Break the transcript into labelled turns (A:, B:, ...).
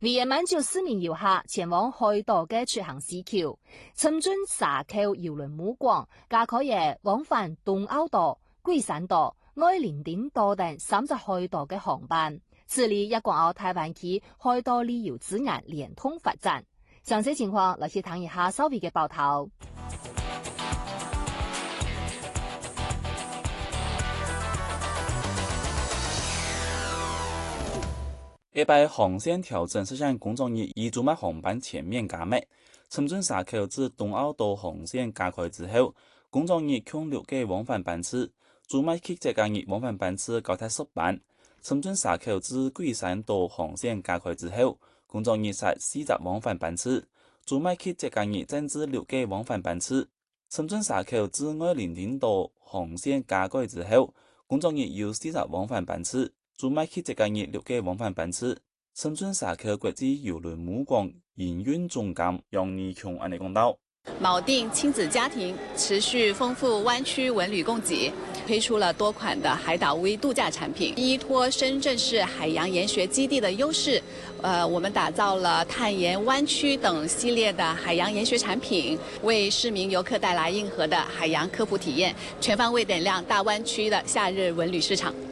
A: 為了滿足市民遊客前往海島嘅出行需求，深圳沙口郵輪母港加開嘅往返東澳島、桂山島、愛伶仃島等30海島嘅航班，致力粵港澳大灣區海島旅遊資源連通發展。詳細情況來去睇一下稍微嘅報道。
B: 一班航線調整實現公眾日以主麥航班全面加密。深圳沙口至東澳島航線加開之後，公眾日共6個往返班次，主麥客節假日往返班次高達10班。深圳沙口至桂山島航線加開之後，公眾日實40往返班次，主麥客節假日增至6個往返班次。深圳沙口至愛伶仃島航線加開之後，公眾日有40往返班次。主麥客節假日6個往返班次。深圳沙口國際郵輪母港營運總監楊義瓊安尼講到：
C: 錨定親子家庭，持續豐富灣區文旅供給，推出了多款的海島微度假產品。依託深圳市海洋研學基地的優勢，我們打造了探研灣區等系列的海洋研學產品，為市民遊客帶來硬核的海洋科普體驗，全方位點亮大灣區的夏日文旅市場。